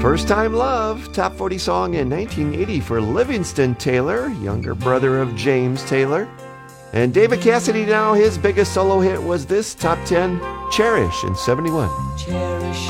First Time Love, top 40 song in 1980 for Livingston Taylor, younger brother of James Taylor. And David Cassidy now, his biggest solo hit was this top 10, Cherish in 71. Cherish